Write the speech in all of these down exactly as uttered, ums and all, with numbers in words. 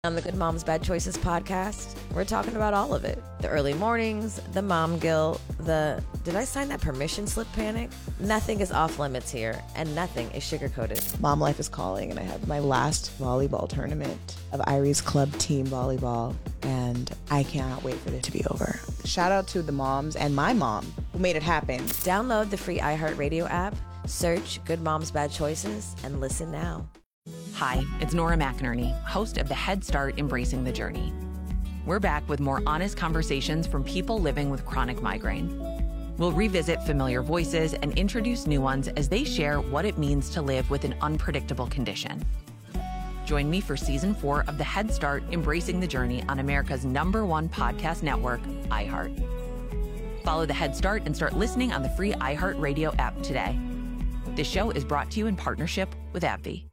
On the Good Moms Bad Choices podcast, we're talking about all of it. The early mornings, the mom guilt, the did I sign that permission slip panic? Nothing is off limits here, and nothing is sugar-coated. Mom life is calling, and I have my last volleyball tournament of Irie's Club Team Volleyball, and I cannot wait for it to be over. Shout out to the moms and my mom who made it happen. Download the free iHeartRadio app, search Good Moms Bad Choices, and listen now. Hi, it's Nora McInerney, host of the Head Start Embracing the Journey. We're back with more honest conversations from people living with chronic migraine. We'll revisit familiar voices and introduce new ones as they share what it means to live with an unpredictable condition. Join me for season four of the Head Start Embracing the Journey on America's number one podcast network, iHeart. Follow the Head Start and start listening on the free iHeartRadio app today. This show is brought to you in partnership with AbbVie.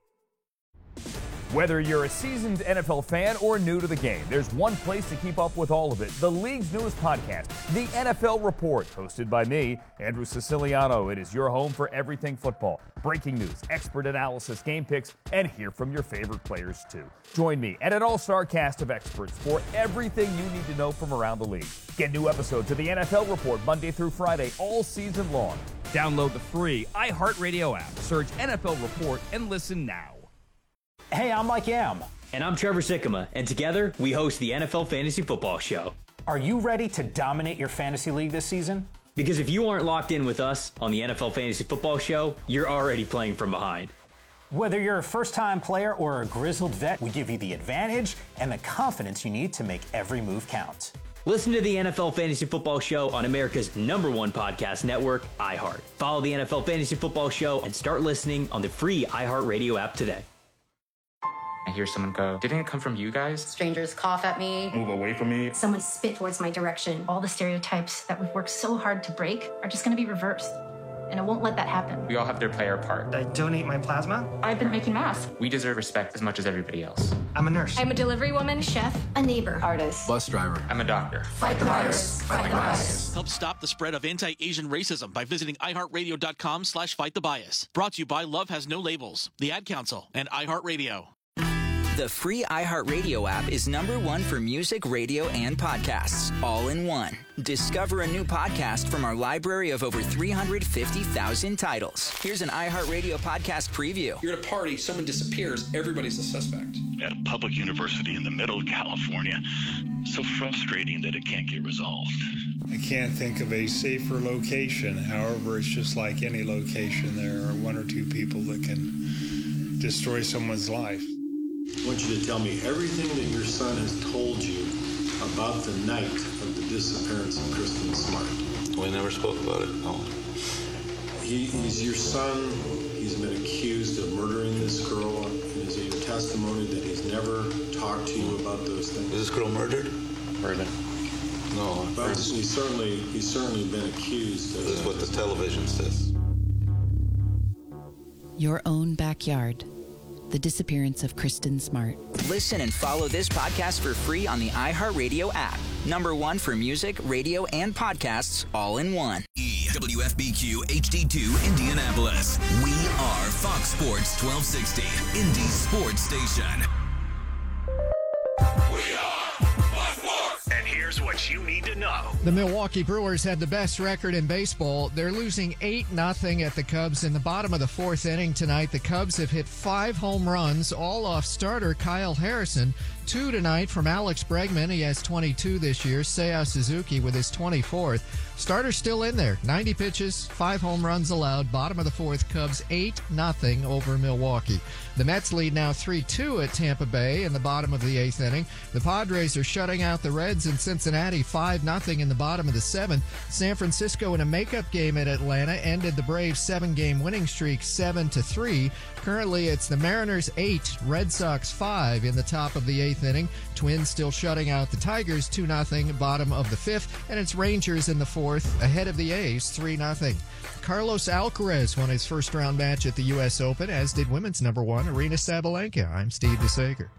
Whether you're a seasoned N F L fan or new to the game, there's one place to keep up with all of it. The league's newest podcast, The N F L Report, hosted by me, Andrew Siciliano. It is your home for everything football. Breaking news, expert analysis, game picks, and hear from your favorite players, too. Join me and an all-star cast of experts for everything you need to know from around the league. Get new episodes of The N F L Report Monday through Friday all season long. Download the free iHeartRadio app, search N F L Report, and listen now. Hey, I'm Mike Yam. And I'm Trevor Sikkema, and together we host the N F L Fantasy Football Show. Are you ready to dominate your fantasy league this season? Because if you aren't locked in with us on the N F L Fantasy Football Show, you're already playing from behind. Whether you're a first-time player or a grizzled vet, we give you the advantage and the confidence you need to make every move count. Listen to the N F L Fantasy Football Show on America's number one podcast network, iHeart. Follow the N F L Fantasy Football Show and start listening on the free iHeartRadio app today. I hear someone go, didn't it come from you guys? Strangers cough at me. Move away from me. Someone spit towards my direction. All the stereotypes that we've worked so hard to break are just going to be reversed. And I won't let that happen. We all have to play our part. I donate my plasma. I've been making masks. We deserve respect as much as everybody else. I'm a nurse. I'm a delivery woman, chef, a neighbor, artist, Bus driver. I'm a doctor. Fight the virus. Fight the bias. Help stop the spread of anti-Asian racism by visiting iHeartRadio.com slash fight the bias. Brought to you by Love Has No Labels, the Ad Council, and iHeartRadio. The free iHeartRadio app is number one for music, radio, and podcasts, all in one. Discover a new podcast from our library of over three hundred fifty thousand titles. Here's an iHeartRadio podcast preview. You're at a party, someone disappears, everybody's a suspect. At a public university in the middle of California, so frustrating that it can't get resolved. I can't think of a safer location. However, it's just like any location. There are one or two people that can destroy someone's life. I want you to tell me everything that your son has told you about the night of the disappearance of Kristen Smart. We never spoke about it, no. He, he's your son. He's been accused of murdering this girl. And is it your testimony that he's never talked to you about those things? Is this girl murdered? Murdered. No. But he's certainly, he's certainly been accused of... This is what the television says. Your own backyard. The disappearance of Kristen Smart. Listen and follow this podcast for free on the iHeartRadio app. Number one for music, radio, and podcasts, all in one. W F B Q H D two Indianapolis. We are Fox Sports twelve sixty, Indy's sports station. We are Fox Sports. And here's what you need to know. The Milwaukee Brewers had the best record in baseball. They're losing eight nothing at the Cubs in the bottom of the fourth inning tonight. The Cubs have hit five home runs, all off starter Kyle Harrison. Two tonight from Alex Bregman. He has twenty-two this year. Seiya Suzuki with his twenty-fourth. Starter still in there. ninety pitches, five home runs allowed. Bottom of the fourth, Cubs eight nothing over Milwaukee. The Mets lead now three two at Tampa Bay in the bottom of the eighth inning. The Padres are shutting out the Reds in Cincinnati five nothing in the bottom of the seventh. San Francisco in a makeup game at Atlanta ended the Braves seven-game winning streak seven to three. Currently, it's the Mariners eight, Red Sox five in the top of the eighth inning. Twins still shutting out the Tigers two nothing, bottom of the fifth. And it's Rangers in the fourth, ahead of the A's three nothing. Carlos Alcaraz won his first-round match at the U S Open, as did women's number one, Aryna Sabalenka. I'm Steve DeSager.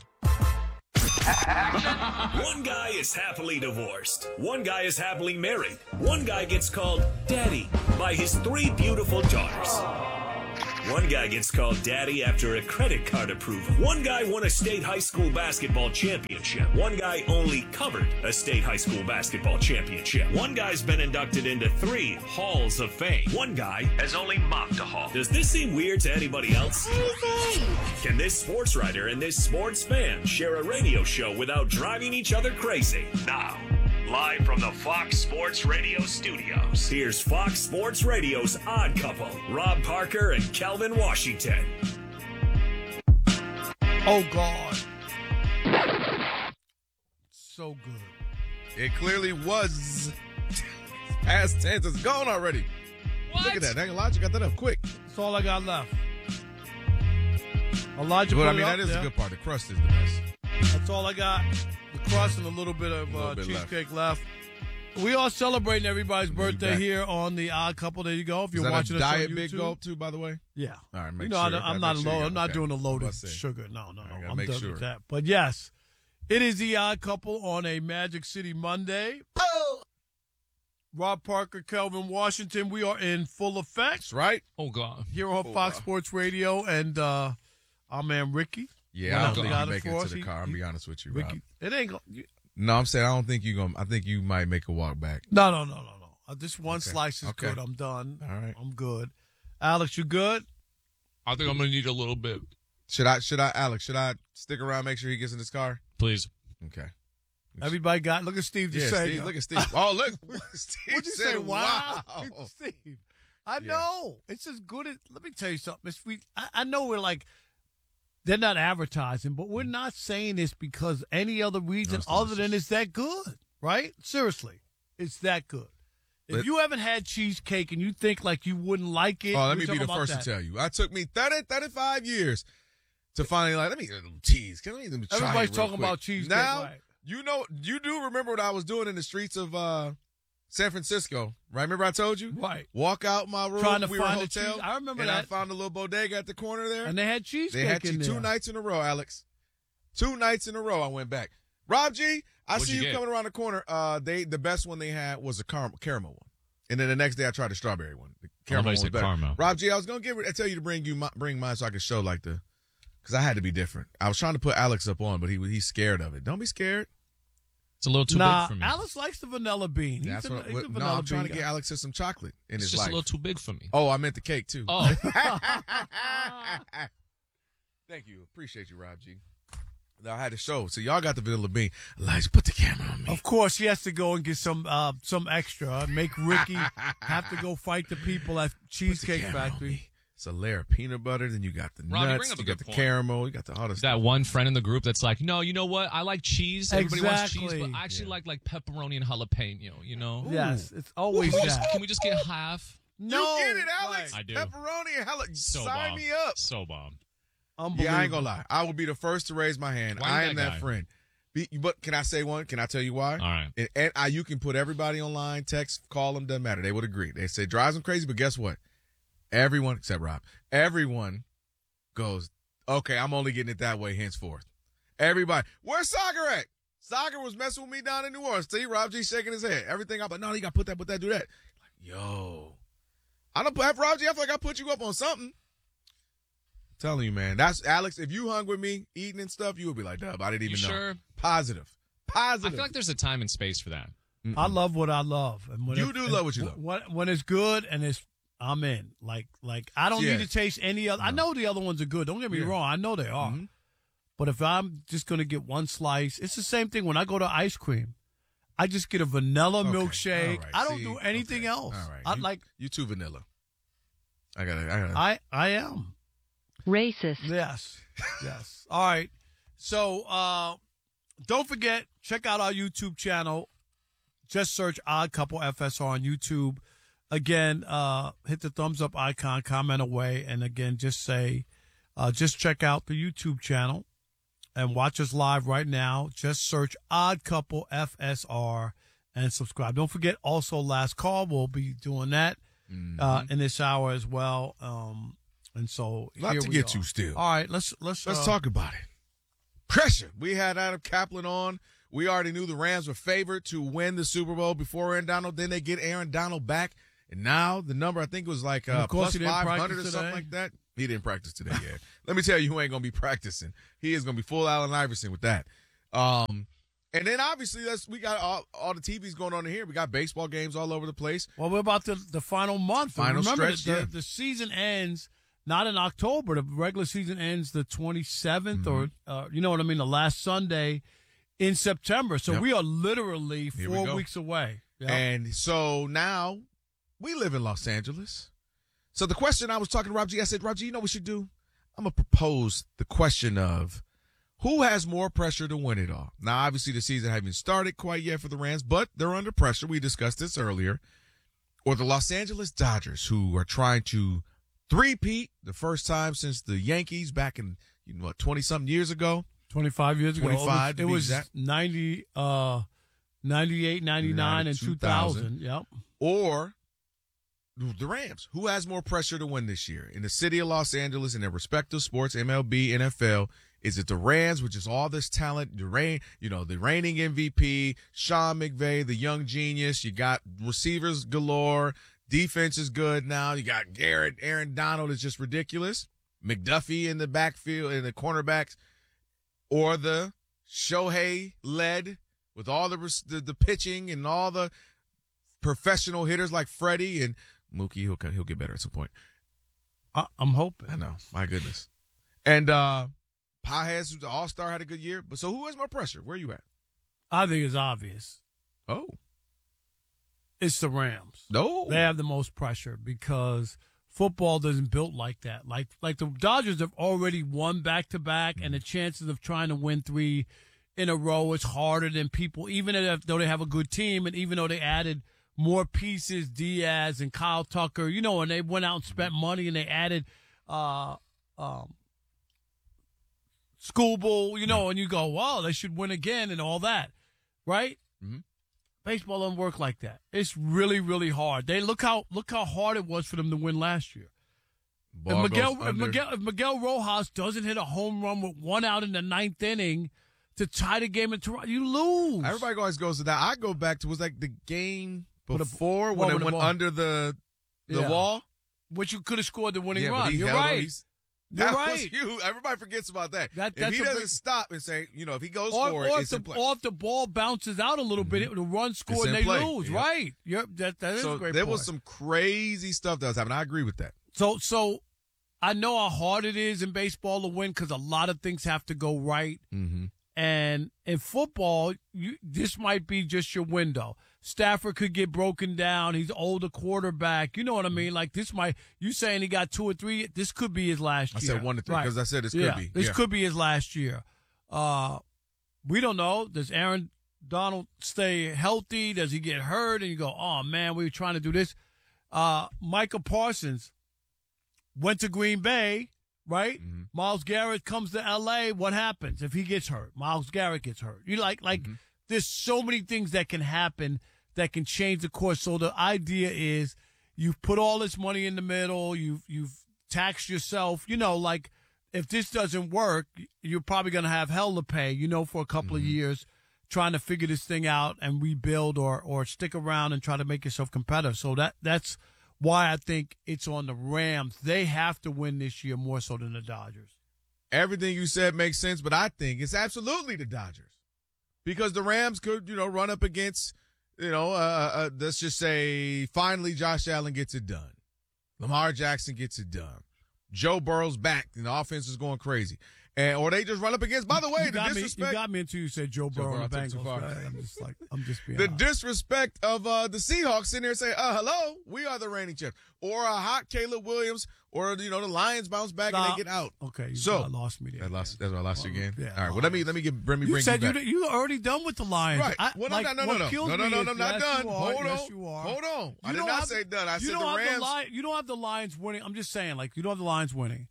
One guy is happily divorced. One guy is happily married. One guy gets called Daddy by his three beautiful daughters. One guy gets called daddy after a credit card approval. One guy won a state high school basketball championship. One guy only covered a state high school basketball championship. One guy's been inducted into three halls of fame. One guy has only mopped a hall. Does this seem weird to anybody else? Crazy. Can this sports writer and this sports fan share a radio show without driving each other crazy? Now, live from the Fox Sports Radio studios, here's Fox Sports Radio's Odd Couple, Rob Parker and Kelvin Washington. Oh, God. So good. It clearly was. Past tense. It's gone already. What? Look at that. Dang, Elijah got that up quick. That's all I got left. Elijah Well, put I mean, it that up is there. a good part. The crust is the best. That's all I got. The crust and a little bit of little uh, bit cheesecake left. We are celebrating everybody's birthday back. here on the Odd Couple. There you go. If Is you're that watching a us on diet YouTube. big gulp too, by the way? Yeah. All right, make you know, sure. I, I'm I not make sure low. you I'm got- not okay. doing a I was loaded about to say. sugar. No, no, no. I gotta I'm make done sure. with that. But yes, it is the Odd Couple on a Magic City Monday. Rob Parker, Kelvin Washington. We are in full effect. That's right. Oh, God. Here on Oh, Fox wow. Sports Radio, and uh, our man Ricky. Yeah, I went don't up think the you other make it for to us. the He- car. I'm he- be honest with you, Ricky, Rob. it ain't going to. No, I'm saying I don't think you gonna. I think you might make a walk back. No, no, no, no, no. Uh, this one Okay. slice is Okay. good. I'm done. All right. I'm good. Alex, you good? I think I'm going to need a little bit. Should I? Should I, Alex? Should I stick around? Make sure he gets in his car. Please. Okay. Everybody got. Look at Steve Yeah, just saying. Steve, look at Steve. Oh, look. Steve What'd you said, say? Wow. wow. Steve. I Yeah. know. It's as good as. Let me tell you something. It's, we, I, I know we're like. They're not advertising, but we're not saying this because any other reason it's other than it's that good, right? Seriously, it's that good. If But- you haven't had cheesecake and you think like you wouldn't like it, Oh, let we're me be talking the about first that. to tell you. It took me thirty, thirty-five years to finally like, let me get a little cheese. Can I let me try Everybody's it real talking quick. about cheesecake, Now, right. you know, you do remember what I was doing in the streets of uh, San Francisco, right? Remember I told you? Right. Walk out my room. Trying to we find were the hotel. cheese- I remember and that. I found a little bodega at the corner there. And they had cheesecake They had in you there. two nights in a row, Alex. Two nights in a row I went back. Rob G, I What'd see you you get? coming around the corner. Uh, they The best one they had was a car- caramel one. And then the next day I tried the strawberry one. The caramel thought one you was said better. caramel. Rob G, I was going to give it, I tell you to bring you my, bring mine so I could show like the, because I had to be different. I was trying to put Alex up on, but he he's scared of it. Don't be scared. It's a little too nah, big for me. Alex likes the vanilla bean. He's That's a, what, he's what- a no, vanilla I'm trying to bean get guy. Alex some chocolate in It's his just life. a little too big for me. Oh, I meant the cake too. Oh. Thank you. Appreciate you, Rob G. I had to show. So y'all got the vanilla bean. Elijah, put the camera on me. Of course, he has to go and get some uh, some extra. Make Ricky have to go fight the people at Cheesecake camera on Factory. It's a layer of peanut butter. Then you got the Rob, you nuts. bring up You a got good the point. caramel. You got the other stuff. That one friend in the group that's like, no, you know what? I like cheese. Everybody wants cheese, Exactly. but I actually like like pepperoni and jalapeno. You know? Yes, it's always Can we, just, that. can we just get half? No, you get it, Alex. I do. Pepperoni and hella. So Sign bomb. me up. So bomb. Yeah, I ain't gonna lie. I will be the first to raise my hand. Why I you am that that guy? friend. Be, but can I say one? Can I tell you why? All right. And, and I, you can put everybody online, text, call them, doesn't matter. They would agree. They say drives them crazy, but guess what? Everyone except Rob, everyone goes, okay, I'm only getting it that way henceforth. Everybody, where's Soccer at? Soccer was messing with me down in New Orleans. See, Rob G shaking his head. Everything I'm like, no, you got to put that, put that, do that. Like, yo, I don't have Rob G. I feel like I put you up on something. Telling you, man. That's Alex. If you hung with me eating and stuff, you would be like, Dub, I didn't even You know. sure? Positive. Positive. I feel like there's a time and space for that. I love what I love, and when You it- do and love what you love. When, when it's good and it's, I'm in. Like, like I don't Yeah. need to taste any other. I know the other ones are good. Don't get me Yeah. wrong. I know they are. Mhm. But if I'm just gonna get one slice, it's the same thing when I go to ice cream. I just get a vanilla Okay. milkshake. All right. I don't See? do anything Okay. else. All right. I you, like. you too vanilla. I got it. I got it. I I am. Racist. Yes. Yes. All right. So uh, don't forget, check out our YouTube channel. Just search Odd Couple F S R on YouTube. Again, uh, hit the thumbs up icon, comment away, and again, just say, uh, just check out the YouTube channel and watch us live right now. Just search Odd Couple F S R and subscribe. Don't forget, also Last Call. We'll be doing that uh, in this hour as well. Um, and so Lot here to we get are. to still. All right, let's let's Let's uh, talk about it. Pressure. We had Adam Kaplan on. We already knew the Rams were favored to win the Super Bowl before Aaron Donald. Then they get Aaron Donald back. And now the number, I think, was like And uh, of course plus he didn't five hundred or practice something today. like that. He didn't practice today yet. Let me tell you who ain't going to be practicing. He is going to be full Allen Iverson with that. Um, and then, obviously, that's, we got all, all the T Vs going on in here. We got baseball games all over the place. Well, we're about the, the final month. Final Remember, stretch, the, yeah. the season ends not in October. The regular season ends the twenty-seventh mm-hmm. or, uh, you know what I mean, the last Sunday in September. So yep. we are literally four we weeks away. Yep. And so now we live in Los Angeles. So the question I was talking to Rob G, I said, Rob G, you know what we should do? I'm going to propose the question of who has more pressure to win it all? Now, obviously, the season hasn't started quite yet for the Rams, but they're under pressure. We discussed this earlier. Or the Los Angeles Dodgers, who are trying to three-peat the first time since the Yankees back in, you know, what, twenty-something years ago? twenty-five years ago. twenty-five, It was, it was ninety, uh, ninety-eight, ninety-nine, and two thousand. Yep. Or the Rams, who has more pressure to win this year in the city of Los Angeles in their respective sports, M L B, N F L? Is it the Rams, which is all this talent, the reign, you know, the reigning M V P, Sean McVay, the young genius? You got receivers galore. Defense is good now. You got Garrett, Aaron Donald is just ridiculous. McDuffie in the backfield, in the cornerbacks, or the Shohei led with all the, the the pitching and all the professional hitters like Freddie and Mookie. He'll he'll get better at some point. I, I'm hoping. I know. My goodness. And uh, Pages, who's the all-star, had a good year. But so who has more pressure? Where are you at? I think it's obvious. Oh. It's the Rams. No. They have the most pressure because football doesn't built like that. Like like the Dodgers have already won back-to-back, mm-hmm. and the chances of trying to win three in a row is harder than people, even if, though they have a good team, and even though they added more pieces, Diaz and Kyle Tucker, you know, and they went out and spent money and they added uh, um, Schoolboy, you know, and you go, wow, they should win again and all that, right? Mm-hmm. Baseball doesn't work like that. It's really, really hard. They look how look how hard it was for them to win last year. If Miguel, if Miguel, if Miguel Rojas doesn't hit a home run with one out in the ninth inning to tie the game in Toronto, you lose. Everybody always goes to that. I go back to, was like the game before well, when it the went ball. under the the Yeah. wall, which you could have scored the winning yeah, run. You're held right. him. You're that right. was huge. Everybody forgets about that. That- if that's he a doesn't big- stop and say, you know, if he goes Or, for or it, if it's the, in play. or if the ball bounces out a little bit, it, the run scored in and they play. lose. Yep. Right. You're, that, that is so a great there point. was some crazy stuff that was happening. I agree with that. So, so I know how hard it is in baseball to win because a lot of things have to go right. Mm-hmm. And in football, you, this might be just your window. Stafford could get broken down. He's an older quarterback. You know what I mean? Like this might, you saying he got two or three, this could be his last I year. said one to three because Right. I said this yeah, could be. This yeah. could be his last year. Uh, we don't know. Does Aaron Donald stay healthy? Does he get hurt? And you go, oh, man, we were trying to do this. Uh, Michael Parsons went to Green Bay, right? Mm-hmm. Myles Garrett comes to L A. What happens if he gets hurt? Myles Garrett gets hurt. You like, like, Mm-hmm. there's so many things that can happen that can change the course. So the idea is you've put all this money in the middle. You've, you've taxed yourself, you know, like if this doesn't work, you're probably going to have hell to pay, you know, for a couple Mm-hmm. of years trying to figure this thing out and rebuild or, or stick around and try to make yourself competitive. So that, that's why I think it's on the Rams. They have to win this year more so than the Dodgers. Everything you said makes sense, but I think it's absolutely the Dodgers because the Rams could, you know, run up against, you know, uh, uh, let's just say finally Josh Allen gets it done. Lamar Jackson gets it done. Joe Burrow's back and the offense is going crazy. And, or they just run up against, by the way, you the got disrespect. Me, you got me until you said Joe Burrow, Burrow and the took it too Bengals. far. I'm just like, I'm just being The honest. disrespect of uh, the Seahawks sitting there saying, uh, hello, we are the reigning champs. Or a hot Caleb Williams, or, you know, the Lions bounce back Nah, and they get out. Okay, you so, lost me there. I lost, that's why I lost you again? Yeah, All right, well, let me, let me, get, let me You bring said you you back. you already done with the Lions. Right. I, Well, no, like, no, no, what no, no. kills No, no, me no, is- no, not yes, done. you are. Hold yes, on. You are. Hold on. You I did don't not have say the- done. I you said don't the have Rams. The Li- you don't have the Lions winning. I'm just saying, like, you don't have the Lions winning.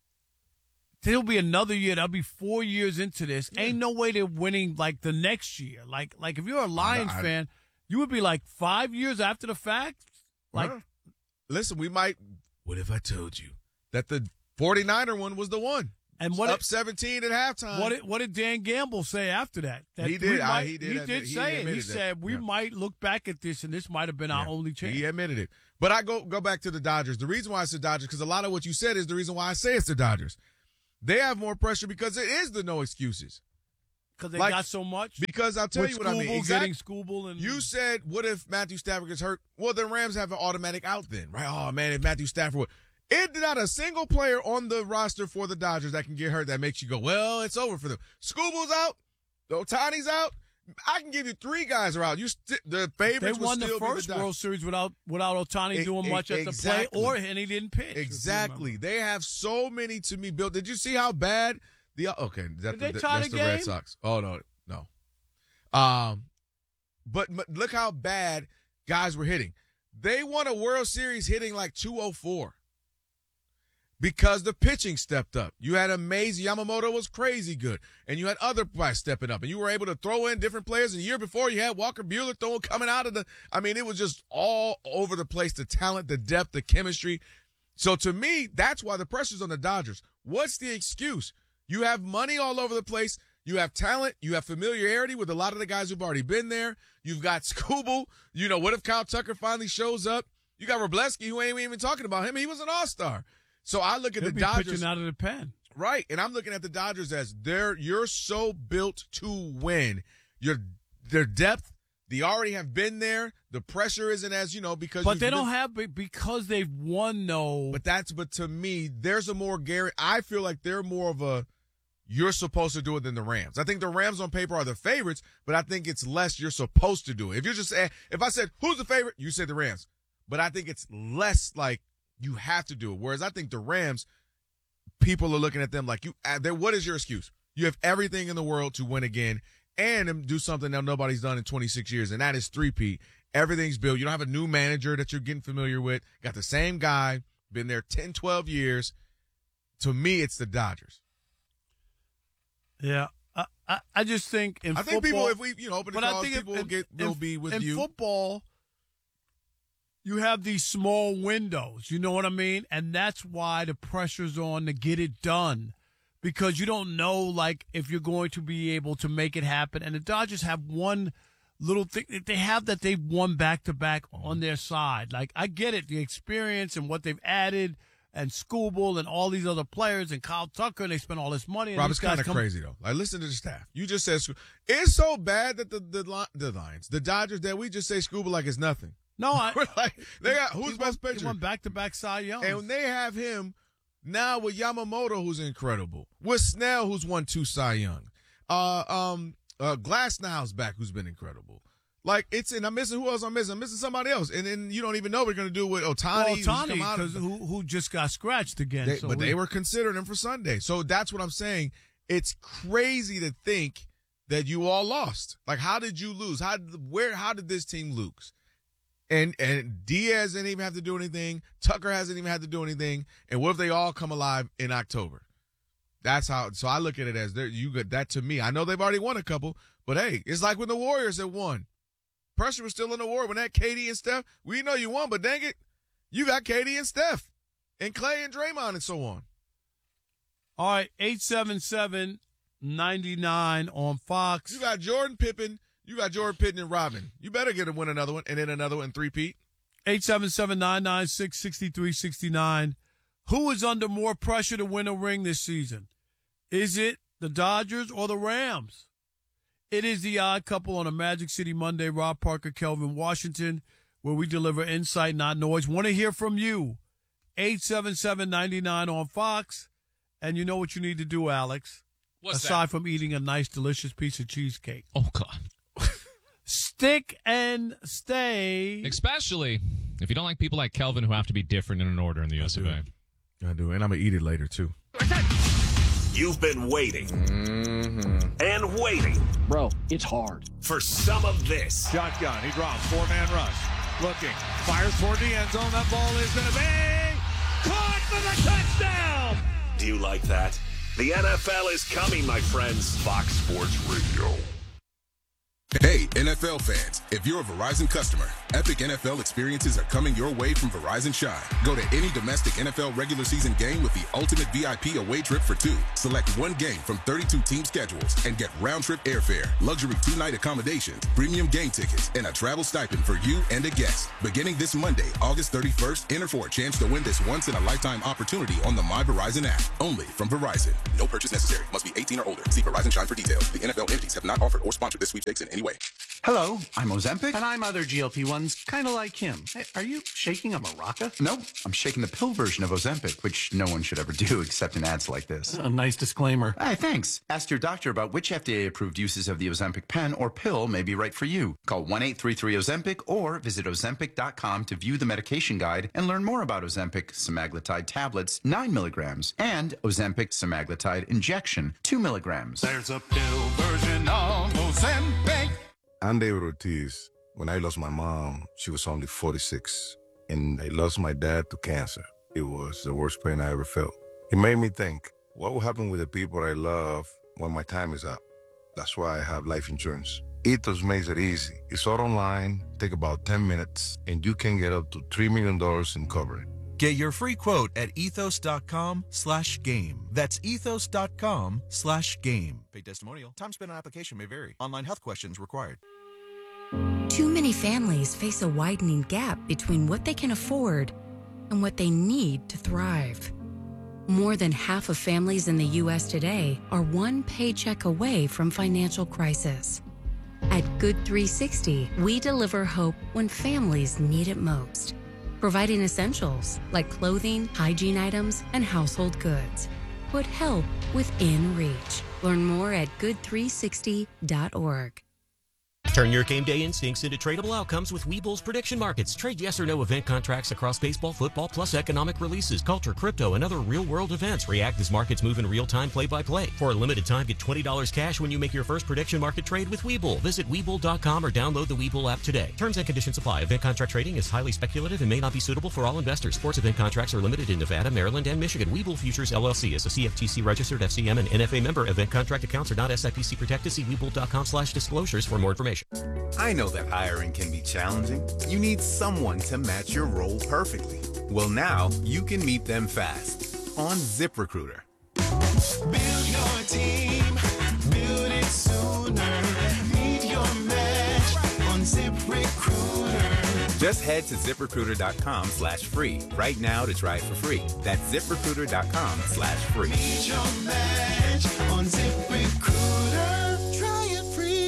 There'll be another year. That'll be four years into this. Yeah. Ain't no way they're winning, like, the next year. Like, like if you're a Lions I, I, fan, you would be, like, five years after the fact. Like, well, listen, we might. What if I told you that the forty-niner one was the one? And what up did, seventeen at halftime. What did, what did Dan Gamble say after that? that he did. Might, I, he did. He admit, did say he it. He that. said we yeah. might look back at this, and this might have been yeah. our only chance. He admitted it. But I go go back to the Dodgers. The reason why I said Dodgers, because a lot of what you said is the reason why I say it's the Dodgers. They have more pressure because it is the no excuses. Because they like, got so much? Because I'll tell With you what I mean. Skubal Exactly. getting Skubal and You said, what if Matthew Stafford gets hurt? Well, the Rams have an automatic out then, right? Oh, man, if Matthew Stafford would. It's not a single player on the roster for the Dodgers that can get hurt that makes you go, well, it's over for them. Skubal's out. Ohtani's out. I can give you three guys are out. You st- the favorites They won will the still first be the World Series without without Ohtani E- doing e- much at exactly. the plate, or and he didn't pitch. Exactly. They have so many to me built. Did you see how bad the okay? That, Did they the, tie that's the the Red game? Sox. Oh no, no. Um, but, but look how bad guys were hitting. They won a World Series hitting like two oh four. Because the pitching stepped up. You had amazing. Yamamoto was crazy good. And you had other guys stepping up. And you were able to throw in different players. And the year before, you had Walker Buehler throwing coming out of the. I mean, it was just all over the place. The talent, the depth, the chemistry. So to me, that's why the pressure's on the Dodgers. What's the excuse? You have money all over the place. You have talent. You have familiarity with a lot of the guys who've already been there. You've got Skubal. You know, what if Kyle Tucker finally shows up? You got Wroblewski, who ain't even talking about him. He was an all-star. So I look at He'll the be Dodgers pitching out of the pen, right? And I'm looking at the Dodgers as they're you're so built to win. Your their depth, they already have been there. The pressure isn't as you know because. but they don't have because they've won. No, but that's but to me, there's a more Gary. I feel like they're more of a. You're supposed to do it than the Rams. I think the Rams on paper are the favorites, but I think it's less you're supposed to do it. If you're just if I said who's the favorite, you say the Rams, but I think it's less like. You have to do it. Whereas I think the Rams, people are looking at them like you. What is your excuse? You have everything in the world to win again and do something that nobody's done in twenty-six years, and that is three-peat. Everything's built. You don't have a new manager that you're getting familiar with. Got the same guy, been there ten, twelve years. To me, it's the Dodgers. Yeah, I I, I just think in I football, think people, if we you know open the but calls, I think people in, will get in, will be with in you. Football, you have these small windows, you know what I mean? And that's why the pressure's on to get it done because you don't know, like, if you're going to be able to make it happen. And the Dodgers have one little thing. They have that they've won back-to-back on their side. Like, I get it, the experience and what they've added and Skubal and all these other players and Kyle Tucker, and they spent all this money. And Rob, these it's guys kind of come- crazy, though. Like, listen to the staff. You just said Scu- it's so bad that the, the, Li- the Lions, the Dodgers, that we just say Skubal like it's nothing. No, I, like, they got who's he best won, pitcher? He won back-to-back Cy Young. And when they have him now with Yamamoto, who's incredible, with Snell, who's won two Cy Young, uh, um, uh, Glasnow's back, who's been incredible. Like it's, and I'm missing who else? I'm missing. I'm missing somebody else, and then you don't even know what we're going to do with Ohtani. Well, Ohtani, because who who just got scratched again. They, so but we, they were considering him for Sunday, so that's what I'm saying. It's crazy to think that you all lost. Like, how did you lose? How did, where? How did this team lose? And and Diaz didn't even have to do anything. Tucker hasn't even had to do anything. And what if they all come alive in October? That's how. So I look at it as there. You got that to me. I know they've already won a couple, but hey, it's like when the Warriors had won. Pressure was still in the war when that K D and Steph. We know you won, but dang it, you got K D and Steph, and Clay and Draymond and so on. All right, eight seven seven, nine nine on Fox. You got Jordan Pippen. You got Jordan Pippen and Robin. You better get to win another one, and then another one, three-peat. eight seven seven, nine nine six, six three six nine. Who is under more pressure to win a ring this season? Is it the Dodgers or the Rams? It is the Odd Couple on a Magic City Monday. Rob Parker, Kelvin Washington, where we deliver insight, not noise. Want to hear from you. eight seven seven, nine nine on Fox. And you know what you need to do, Alex? What's Aside that? from eating a nice, delicious piece of cheesecake. Oh, God. Stick and stay. Especially if you don't like people like Kelvin who have to be different in an order in the U S of A. I do, and I'm going to eat it later, too. You've been waiting mm-hmm. and waiting. Bro, it's hard. For some of this. Shotgun. He drops. Four-man rush. Looking. Fires toward the end zone. That ball is going to be caught for the touchdown. Do you like that? The N F L is coming, my friends. Fox Sports Radio. Hey. Hey, N F L fans, if you're a Verizon customer, epic N F L experiences are coming your way from Verizon Shine. Go to any domestic N F L regular season game with the ultimate V I P away trip for two. Select one game from thirty-two team schedules and get round-trip airfare, luxury two-night accommodations, premium game tickets, and a travel stipend for you and a guest. Beginning this Monday, August thirty-first, enter for a chance to win this once-in-a-lifetime opportunity on the My Verizon app. Only from Verizon. No purchase necessary. Must be eighteen or older. See Verizon Shine for details. The N F L entities have not offered or sponsored this sweepstakes in any way. Hello, I'm Ozempic. And I'm other G L P ones, kind of like him. Hey, are you shaking a maraca? No, I'm shaking the pill version of Ozempic, which no one should ever do except in ads like this. A nice disclaimer. Hey, thanks. Ask your doctor about which F D A-approved uses of the Ozempic pen or pill may be right for you. Call one eight three three Ozempic or visit Ozempic dot com to view the medication guide and learn more about Ozempic semaglutide tablets, nine milligrams, and Ozempic semaglutide injection, two milligrams. There's a pill version of Ozempic. I'm David Ortiz. When I lost my mom, she was only forty-six, and I lost my dad to cancer. It was the worst pain I ever felt. It made me think, what will happen with the people I love when my time is up? That's why I have life insurance. Ethos makes it easy. It's all online, take about ten minutes, and you can get up to three million dollars in coverage. Get your free quote at ethos.com slash game. That's ethos.com slash game. Paid testimonial. Time spent on application may vary. Online health questions required. Too many families face a widening gap between what they can afford and what they need to thrive. More than half of families in the U S today are one paycheck away from financial crisis. At Good three sixty, we deliver hope when families need it most, providing essentials like clothing, hygiene items, and household goods. Put help within reach. Learn more at good three sixty dot org. Turn your game day instincts into tradable outcomes with Webull's prediction markets. Trade yes or no event contracts across baseball, football, plus economic releases, culture, crypto, and other real-world events. React as markets move in real time, play-by-play. For a limited time, get twenty dollars cash when you make your first prediction market trade with Webull. Visit Webull dot com or download the Webull app today. Terms and conditions apply. Event contract trading is highly speculative and may not be suitable for all investors. Sports event contracts are limited in Nevada, Maryland, and Michigan. Webull Futures, L L C is a C F T C-registered F C M and N F A member. Event contract accounts are not S I P C protected. See Webull dot com slash disclosures for more information. I know that hiring can be challenging. You need someone to match your role perfectly. Well, now you can meet them fast on ZipRecruiter. Build your team, build it sooner. Meet your match on ZipRecruiter. Just head to ZipRecruiter dot com slash free right now to try it for free. That's ZipRecruiter dot com slash free. Meet your match on ZipRecruiter. Try it free.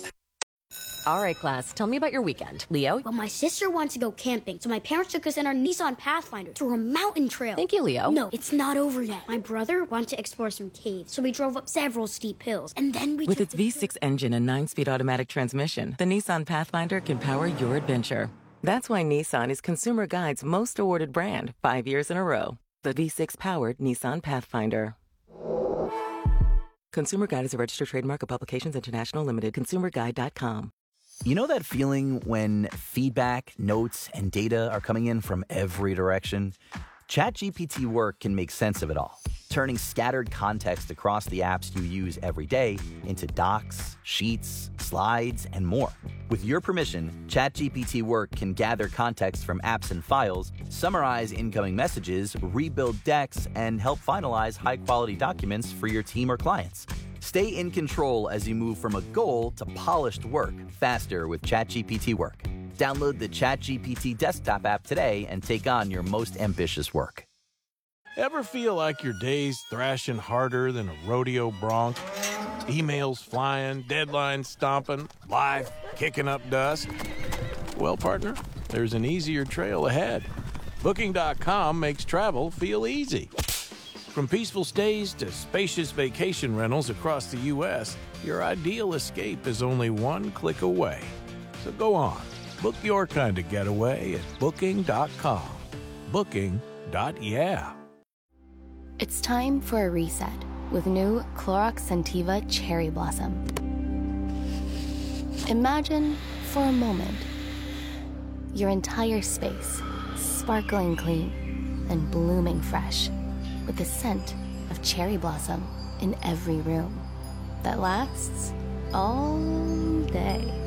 All right, class, tell me about your weekend. Leo? Well, my sister wants to go camping, so my parents took us in our Nissan Pathfinder through a mountain trail. Thank you, Leo. No, it's not over yet. My brother wanted to explore some caves, so we drove up several steep hills, and then we With took its V six engine and nine-speed automatic transmission, the Nissan Pathfinder can power your adventure. That's why Nissan is Consumer Guide's most awarded brand, five years in a row. The V six-powered Nissan Pathfinder. Consumer Guide is a registered trademark of Publications International Limited. consumer guide dot com. You know that feeling when feedback, notes, and data are coming in from every direction? ChatGPT Work can make sense of it all, turning scattered context across the apps you use every day into docs, sheets, slides, and more. With your permission, ChatGPT Work can gather context from apps and files, summarize incoming messages, rebuild decks, and help finalize high-quality documents for your team or clients. Stay in control as you move from a goal to polished work faster with ChatGPT Work. Download the ChatGPT desktop app today and take on your most ambitious work. Ever feel like your day's thrashing harder than a rodeo bronc? Emails flying, deadlines stomping, life kicking up dust? Well, partner, there's an easier trail ahead. Booking dot com makes travel feel easy. From peaceful stays to spacious vacation rentals across the U S, your ideal escape is only one click away. So go on, book your kind of getaway at booking dot com. Booking. Yeah. It's time for a reset with new Clorox Scentiva Cherry Blossom. Imagine, for a moment, your entire space sparkling clean and blooming fresh, with the scent of cherry blossom in every room that lasts all day.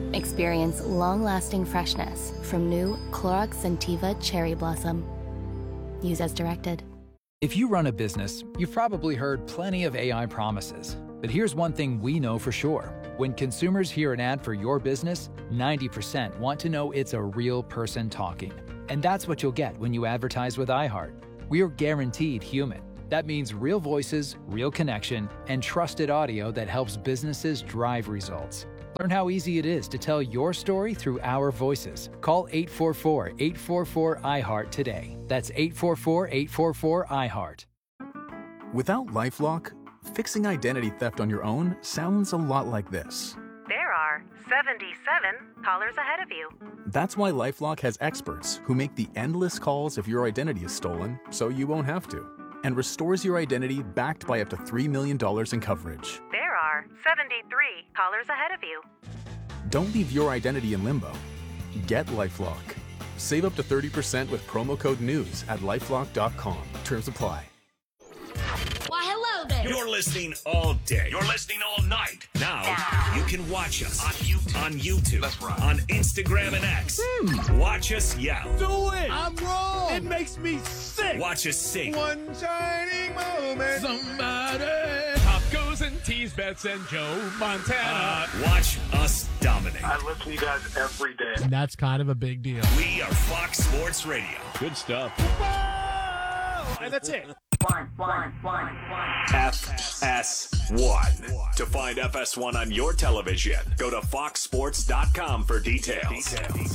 Experience long-lasting freshness from new Clorox Scentiva Cherry Blossom. Use as directed. If you run a business, you've probably heard plenty of A I promises. But here's one thing we know for sure. When consumers hear an ad for your business, ninety percent want to know it's a real person talking. And that's what you'll get when you advertise with iHeart. We are guaranteed human. That means real voices, real connection, and trusted audio that helps businesses drive results. Learn how easy it is to tell your story through our voices. Call eight four four, eight four four, I heart today. That's eight four four, eight four four, I heart. Without LifeLock, fixing identity theft on your own sounds a lot like this. There are seventy-seven callers ahead of you. That's why LifeLock has experts who make the endless calls if your identity is stolen so you won't have to, and restores your identity backed by up to three million dollars in coverage. There are seventy-three callers ahead of you. Don't leave your identity in limbo. Get LifeLock. Save up to thirty percent with promo code NEWS at lifelock dot com. Terms apply. Why, hello there. You're listening all day. You're listening all night. Now, you can watch us on YouTube, on, YouTube, That's right. on Instagram and X. Hmm. Watch us yell. Do it. I'm wrong. It makes me sick. Watch us sing. One shining moment. Somebody. Pop goes and tease bets and Joe Montana. Uh, watch us dominate. I listen to you guys every day. And that's kind of a big deal. We are Fox Sports Radio. Good stuff. Whoa! And that's it. One, one, one, one. F S one. To find F S one on your television, go to fox sports dot com for details.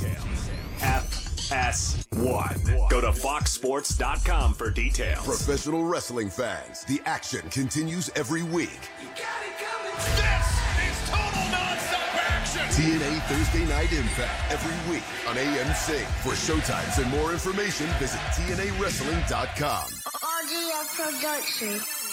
F S one. Go to fox sports dot com for details. Professional wrestling fans, the action continues every week. You got it coming. This is total non-stop action. T N A Thursday Night Impact every week on A M C. For showtimes and more information, visit T N A wrestling dot com. R G F Production.